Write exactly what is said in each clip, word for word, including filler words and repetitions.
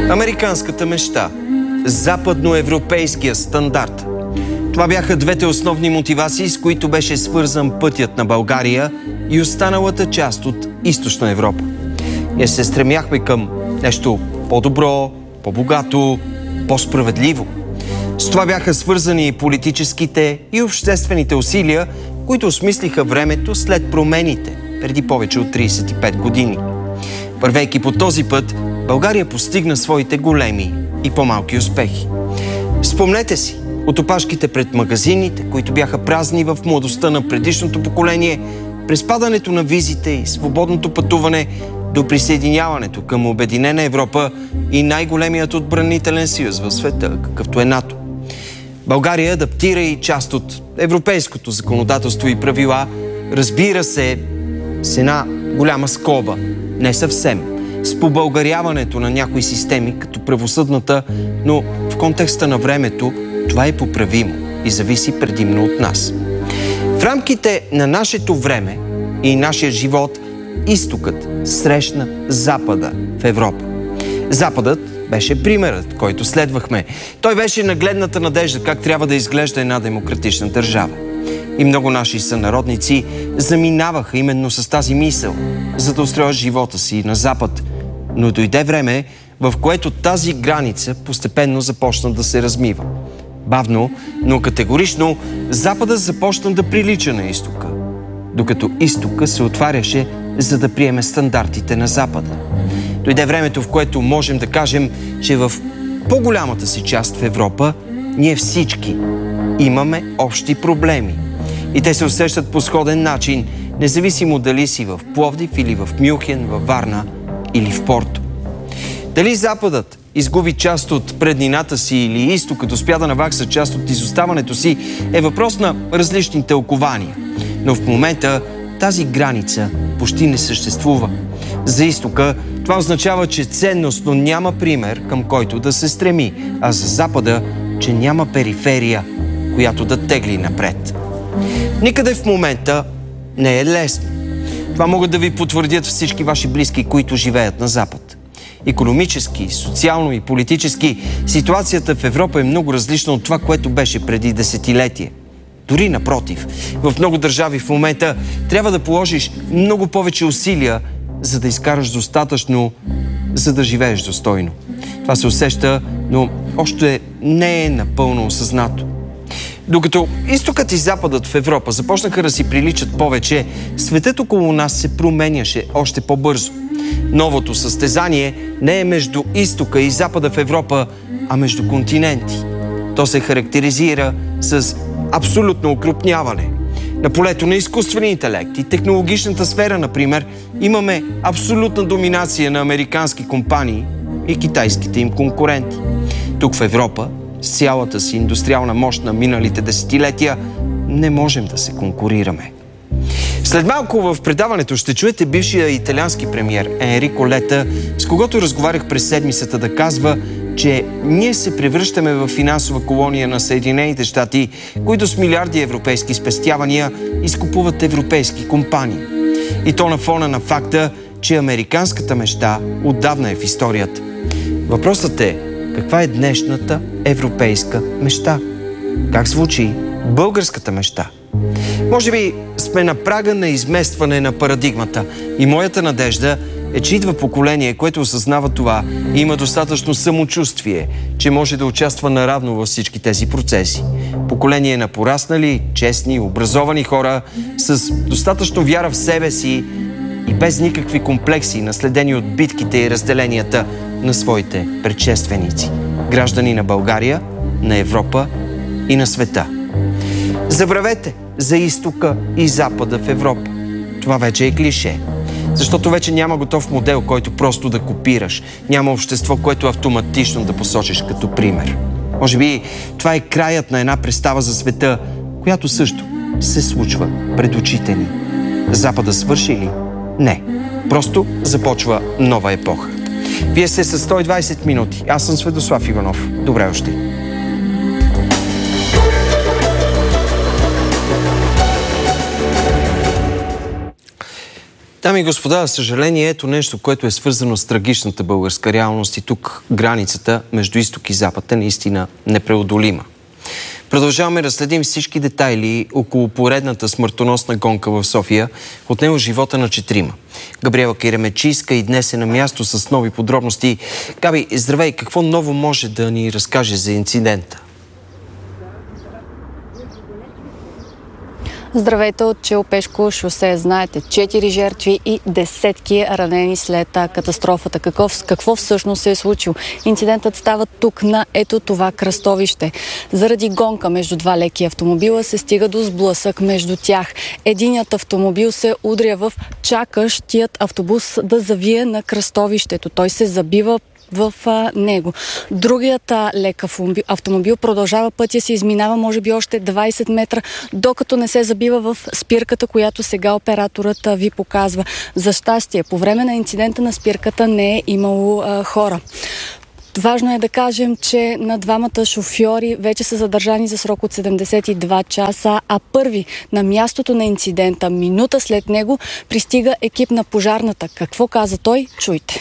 Американската мечта, западноевропейския стандарт. Това бяха двете основни мотивации, с които беше свързан пътят на България и останалата част от Източна Европа. Ние се стремяхме към нещо по-добро, по-богато, по-справедливо. С това бяха свързани и политическите и обществените усилия, които осмислиха времето след промените преди повече от трийсет и пет години. Вървейки по този път, България постигна своите големи и по-малки успехи. Спомнете си, от опашките пред магазините, които бяха празни в младостта на предишното поколение, през падането на визите и свободното пътуване до присъединяването към Обединена Европа и най-големият отбранителен съюз в света, какъвто е НАТО. България адаптира и част от европейското законодателство и правила, разбира се, с една голяма скоба, не съвсем, с побългаряването на някои системи, като правосъдната, но в контекста на времето това е поправимо и зависи предимно от нас. В рамките на нашето време и нашия живот, изтокът срещна Запада в Европа. Западът беше примерът, който следвахме. Той беше нагледната надежда как трябва да изглежда една демократична държава. И много наши сънародници заминаваха именно с тази мисъл, за да устроят живота си на Запад. Но дойде време, в което тази граница постепенно започна да се размива. Бавно, но категорично, Западът започна да прилича на Изтока, докато Изтока се отваряше, за да приеме стандартите на Запада. Дойде времето, в което можем да кажем, че в по-голямата си част в Европа ние всички имаме общи проблеми. И те се усещат по сходен начин, независимо дали си в Пловдив или в Мюнхен, във Варна или в Порто. Дали Западът изгуби част от преднината си или Изтокът успя да навакса част от изоставането си, е въпрос на различни тълкования. Но в момента тази граница почти не съществува. За Изтока това означава, че ценностно няма пример, към който да се стреми, а за Запада, че няма периферия, която да тегли напред. Никъде в момента не е лесно. Това могат да ви потвърдят всички ваши близки, които живеят на Запад. Икономически, социално и политически ситуацията в Европа е много различна от това, което беше преди десетилетие. Дори напротив, в много държави в момента трябва да положиш много повече усилия, за да изкараш достатъчно, за да живееш достойно. Това се усеща, но още не е напълно осъзнато. Докато Изтокът и Западът в Европа започнаха да си приличат повече, светът около нас се променяше още по-бързо. Новото състезание не е между Изтока и Запада в Европа, а между континенти. То се характеризира с абсолютно окрупняване. На полето на изкуствения интелект и технологичната сфера, например, имаме абсолютна доминация на американски компании и китайските им конкуренти. Тук в Европа, с цялата си индустриална мощ на миналите десетилетия, не можем да се конкурираме. След малко в предаването ще чуете бившия италиански премиер Енрико Лета, с когото разговарях през седмицата, да казва, че ние се превръщаме в финансова колония на Съединените щати, които с милиарди европейски спестявания изкупуват европейски компании. И то на фона на факта, че американската мечта отдавна е в историята. Въпросът е, каква е днешната европейска мечта? Как звучи българската мечта? Може би сме на прага на изместване на парадигмата и моята надежда е, че идва поколение, което осъзнава това и има достатъчно самочувствие, че може да участва наравно във всички тези процеси. Поколение на пораснали, честни, образовани хора с достатъчно вяра в себе си и без никакви комплекси, наследени от битките и разделенията на своите предшественици. Граждани на България, на Европа и на света. Забравете за Изтока и Запада в Европа. Това вече е клише. Защото вече няма готов модел, който просто да копираш. Няма общество, което автоматично да посочиш като пример. Може би това е краят на една представа за света, която също се случва пред очите ни. Запада свърши ли? Не. Просто започва нова епоха. Вие сте с сто и двайсет минути. Аз съм Светослав Иванов. Добре още. Дами и господа, за съжаление, ето нещо, което е свързано с трагичната българска реалност и тук границата между изток и запад е наистина непреодолима. Продължаваме да следим всички детайли около поредната смъртоносна гонка в София, отнела живота на четирима. Габриела Киремечийска и днес е на място с нови подробности. Габи, здравей, какво ново може да ни разкаже за инцидента? Здравейте от Челопешко шосе. Знаете, четири жертви и десетки ранени след катастрофата. Какво, какво всъщност се е случило? Инцидентът става тук, на ето това кръстовище. Заради гонка между два леки автомобила се стига до сблъсък между тях. Единият автомобил се удря в чакащият автобус да завие на кръстовището. Той се забива в а, него. Другият а, лек автомобил продължава пътя си, изминава може би още двайсет метра, докато не се забива в спирката, която сега операторът а, ви показва. За щастие, по време на инцидента на спирката не е имало а, хора. Важно е да кажем, че на двамата шофьори вече са задържани за срок от седемдесет и два часа, а първи на мястото на инцидента, минута след него, пристига екип на пожарната. Какво каза той? Чуйте.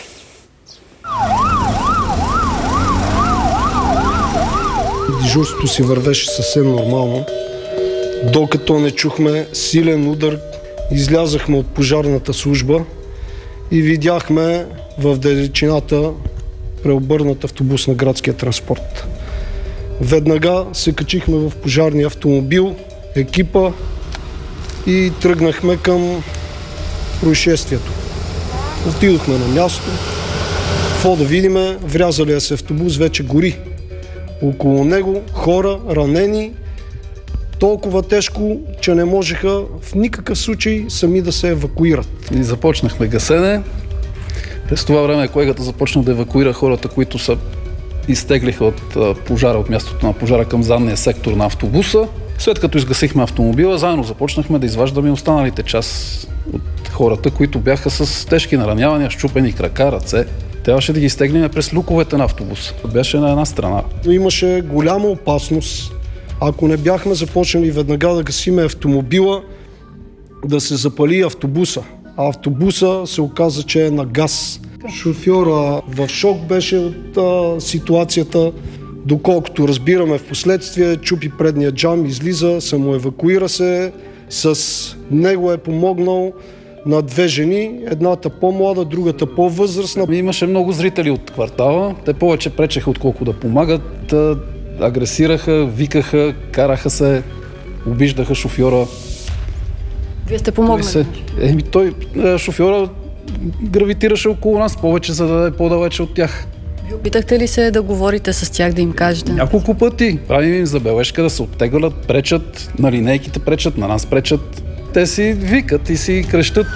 Дежурството си вървеше съвсем нормално, докато не чухме силен удар. Излязахме от пожарната служба и видяхме в далечината преобърнат автобус на градския транспорт. Веднага се качихме в пожарния автомобил, екипа, и тръгнахме към происшествието. Отидохме на място. Какво да видиме, врязалия се автобус вече гори. Около него хора, ранени, толкова тежко, че не можеха в никакъв случай сами да се евакуират. И започнахме гасене. През това време колегата започна да евакуира хората, които са изтеглиха от пожара, от мястото на пожара към задния сектор на автобуса. След като изгасихме автомобила, заедно започнахме да изваждаме останалите част от хората, които бяха с тежки наранявания, счупени крака, ръце. Трябваше да ги изтеглим през люковете на автобуса. Беше на една страна. Имаше голяма опасност, ако не бяхме започнали веднага да гасиме автомобила, да се запали автобуса. А автобуса се оказа, че е на газ. Шофьора в шок беше от а, ситуацията. Доколкото разбираме в последствие, чупи предния джам, излиза, самоевакуира се. С него е помогнал на две жени, едната по-млада, другата по-възрастна. Имаше много зрители от квартала. Те повече пречеха, отколко да помагат. Агресираха, викаха, караха се, обиждаха шофьора. Вие сте помогнали? Еми, той, шофьора, гравитираше около нас повече, за да е по-далече от тях. Ви опитахте ли се да говорите с тях, да им кажете? Няколко пъти. Правим им забележка да се оттеглят, пречат, на линейките пречат, на нас пречат. Те си викат и си крещат.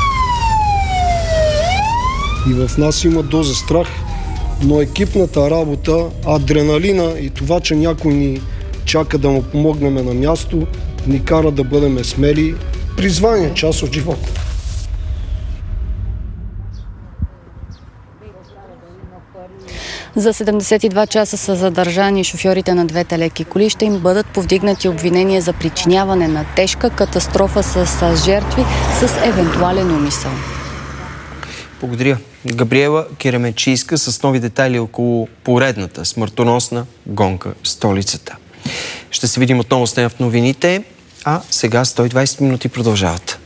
И в нас има доза страх, но екипната работа, адреналина и това, че някой ни чака да му помогнем на място, ни кара да бъдем смели. Призвание, част от живота. За седемдесет и два часа са задържани шофьорите на двете леки коли. Ще им бъдат повдигнати обвинения за причиняване на тежка катастрофа с жертви с евентуален умисъл. Благодаря. Габриела Киремечийска с нови детайли около поредната смъртоносна гонка в столицата. Ще се видим отново с нея в новините, а сега сто и двайсет минути продължават.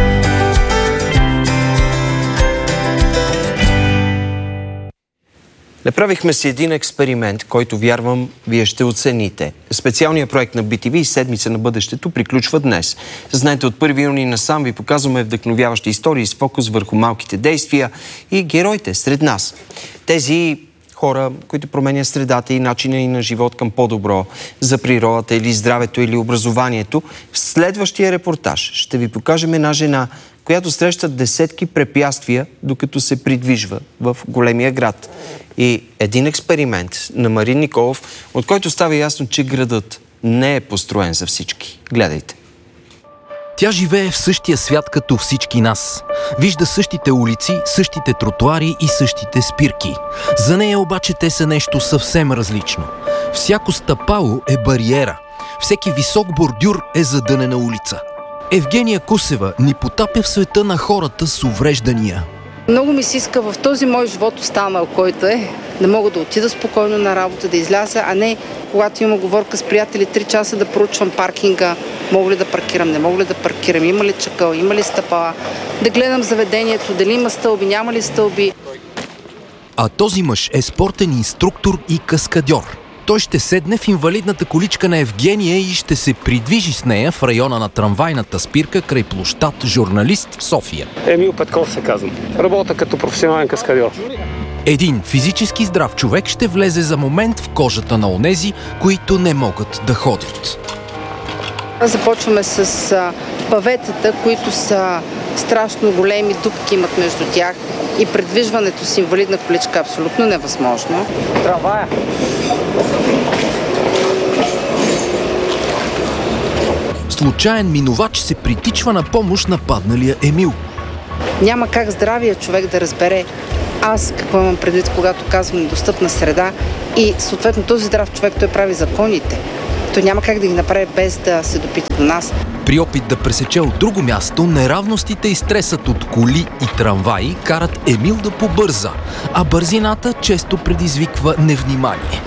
Направихме си един експеримент, който вярвам вие ще оцените. Специалният проект на Би Ти Ви Седмица на бъдещето приключва днес. Знаете, от първи юни насам ви показваме вдъхновяващи истории с фокус върху малките действия и героите сред нас. Тези хора, които променят средата и начина и на живот към по-добро, за природата или здравето или образованието, в следващия репортаж ще ви покажем една жена, която среща десетки препятствия, докато се придвижва в големия град. И един експеримент на Марин Николов, от който става ясно, че градът не е построен за всички. Гледайте. Тя живее в същия свят като всички нас. Вижда същите улици, същите тротуари и същите спирки. За нея обаче те са нещо съвсем различно. Всяко стъпало е бариера. Всеки висок бордюр е задънена улица. Евгения Кусева ни потапя в света на хората с увреждания. Много ми се иска в този мой живот останал, който е, да мога да отида спокойно на работа, да изляза, а не когато имам оговорка с приятели три часа да проучвам паркинга, мога ли да паркирам, не мога ли да паркирам, има ли чакъл, има ли стъпала, да гледам заведението, дали има стълби, няма ли стълби. А този мъж е спортен инструктор и каскадьор. Той ще седне в инвалидната количка на Евгения и ще се придвижи с нея в района на трамвайната спирка край площад Журналист в София. Емил Петков се казвам. Работя като професионален каскадьор. Един физически здрав човек ще влезе за момент в кожата на онези, които не могат да ходят. Започваме с а, паветата, които са страшно големи, дупки имат между тях и предвижването с инвалидна количка е абсолютно невъзможно. Трамвая. Случаен минувач се притичва на помощ на падналия Емил. Няма как здравия човек да разбере аз какво имам предвид, когато казвам недостъпна среда и съответно този здрав човек той прави законите. Той няма как да ги направи без да се допита до нас. При опит да пресече от друго място, неравностите и стресът от коли и трамваи карат Емил да побърза, а бързината често предизвиква невнимание.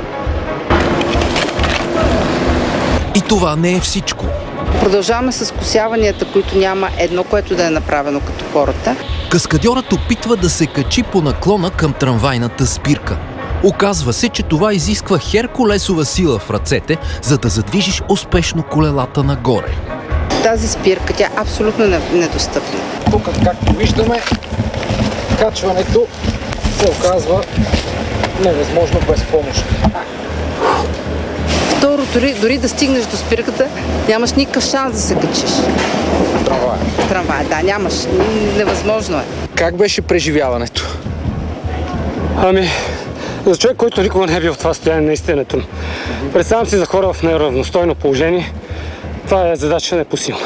И това не е всичко. Продължаваме с косяванията, които няма едно, което да е направено като хората. Каскадьорът опитва да се качи по наклона към трамвайната спирка. Оказва се, че това изисква херкулесова сила в ръцете, за да задвижиш успешно колелата нагоре. Тази спирка, тя е абсолютно недостъпна. Тук, както виждаме, качването се оказва невъзможно без помощ. Второ, дори, дори да стигнеш до спирката, нямаш никакъв шанс да се качиш. Трамвай. Трамвай, да, нямаш. Невъзможно е. Как беше преживяването? Ами, за човек, който никога не е бил в това състояние, наистина е трудно. Представям си за хора в неравностойно положение. Това е задача непосилна.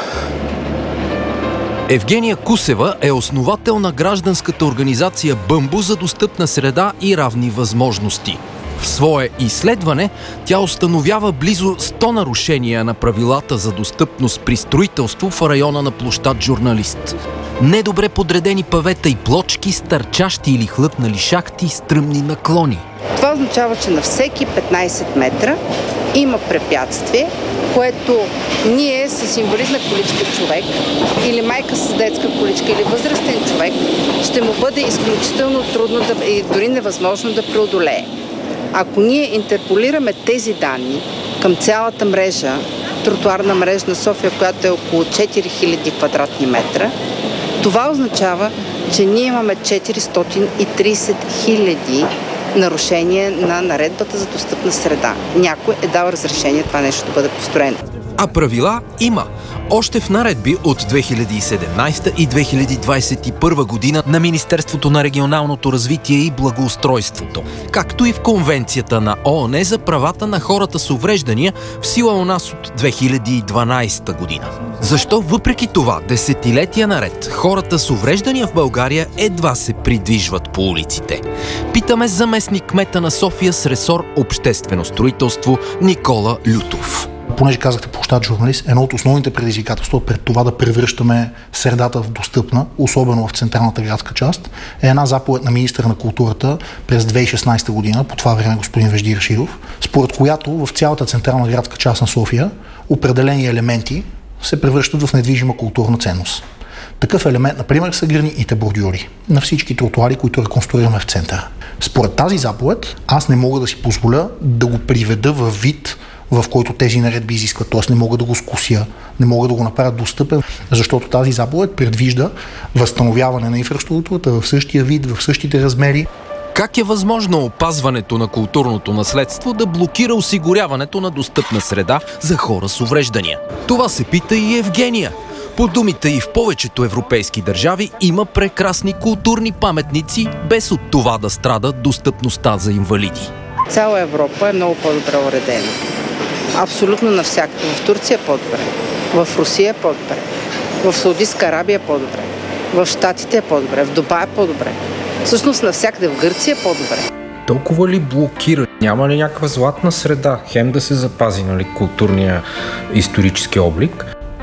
Евгения Кусева е основател на гражданската организация Бъмбо за достъпна среда и равни възможности. В свое изследване тя установява близо сто нарушения на правилата за достъпност при строителство в района на площад Журналист. Недобре подредени павета и плочки, стърчащи или хлътнали шахти, стръмни наклони. Това означава, че на всеки петнайсет метра има препятствие, което ние с инвалидна количка човек или майка с детска количка или възрастен човек ще му бъде изключително трудно да, и дори невъзможно да преодолее. Ако ние интерполираме тези данни към цялата мрежа, тротуарна мрежа на София, която е около четири хиляди квадратни метра, това означава, че ние имаме четиристотин и трийсет хиляди нарушения на наредбата за достъпна среда. Някой е дал разрешение това нещо да бъде построено. А правила има. Още в наредби от две хиляди и седемнайсета и две хиляди двайсет и първа година на Министерството на регионалното развитие и благоустройството, както и в Конвенцията на ООН за правата на хората с увреждания в сила у нас от две хиляди и дванайсета година. Защо въпреки това десетилетия наред хората с увреждания в България едва се придвижват по улиците? Питаме заместник кмета на София с ресор обществено строителство Никола Лютов. Понеже казахте площад Журналист, едно от основните предизвикателства пред това да превръщаме средата в достъпна, особено в централната градска част, е една заповед на министъра на културата през две хиляди и шестнайсета година, по това време господин Вежди Рашидов, според която в цялата централна градска част на София определени елементи се превръщат в недвижима културна ценност. Такъв елемент, например, са гранитните бордюри на всички тротуари, които реконструираме в центъра. Според тази заповед, аз не мога да си позволя да го приведа във вид, в който тези наредби изискват. Т.е. не мога да го скуся, не мога да го направя достъпен, защото тази заповед предвижда възстановяване на инфраструктурата в същия вид, в същите размери. Как е възможно опазването на културното наследство да блокира осигуряването на достъпна среда за хора с увреждания? Това се пита и Евгения. По думите и в повечето европейски държави има прекрасни културни паметници, без от това да страда достъпността за инвалиди. Цяла Европа е много по-добре уредена. Абсолютно навсякъде. В Турция е по-добре, в Русия е по-добре, в Саудитска Арабия е по-добре, в Щатите е по-добре, в Дубай е по-добре. Всъщност навсякъде в Гърция е по-добре. Толкова ли блокира? Няма ли някаква златна среда? Хем да се запази, нали, културния исторически облик?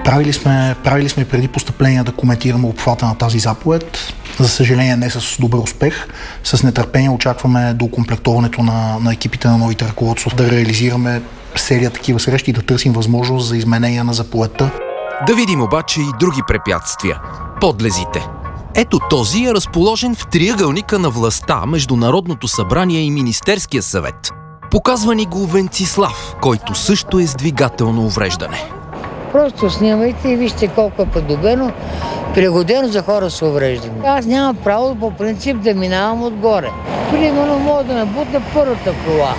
Правили сме, правили сме преди постъпления да коментираме обхвата на тази заповед. За съжаление не с добър успех. С нетърпение очакваме до окомплектоването на, на екипите на новите ръководства да реализираме серия такива срещи и да търсим възможност за изменения на заповедта. Да видим обаче и други препятствия. Подлезите. Ето този е разположен в триъгълника на властта между Народното събрание и Министерския съвет. Показва ни го Венцислав, който също е с двигателно увреждане. Просто снимайте и вижте колко е подобено, пригодено за хора с увреждане. Аз нямам право по принцип да минавам отгоре. Примерно мога да ме бутне първата кола.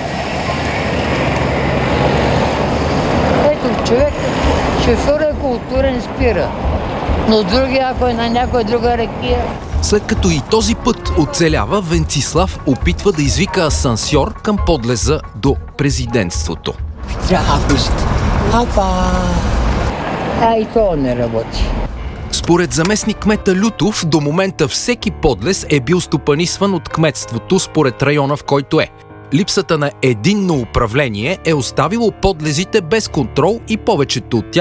Ето човек, шофьор е културен, спира. Но други, ако е на някоя друга рекия... След като и този път оцелява, Венцислав опитва да извика асансьор към подлеза до президентството. Трябва Апа! А и то не работи. Според заместник кмета Лютов, до момента всеки подлез е бил стопанисван от кметството според района, в който е. Липсата на единно управление е оставило подлезите без контрол и повечето от тях